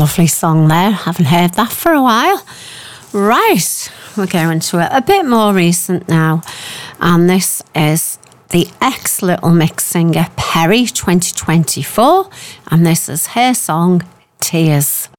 lovely song there. Haven't heard that for a while. Right, we're going to a bit more recent now. And this is the ex-Little Mix singer Perry 2024. And this is her song, Tears.